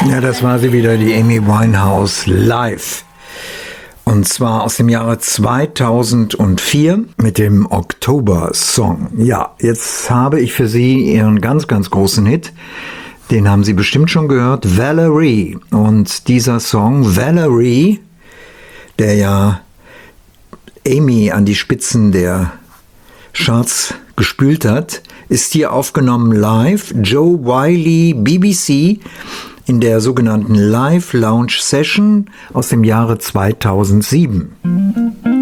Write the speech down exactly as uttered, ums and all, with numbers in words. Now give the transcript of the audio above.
Ja, das war sie wieder, die Amy Winehouse live. Und zwar aus dem Jahre zweitausendvier mit dem Oktober-Song. Ja, jetzt habe ich für Sie Ihren ganz, ganz großen Hit. Den haben Sie bestimmt schon gehört, Valerie. Und dieser Song, Valerie, der ja Amy an die Spitzen der Charts gespült hat, ist hier aufgenommen live. Joe Wiley, B B C, in der sogenannten Live Lounge Session aus dem Jahre zweitausendsieben.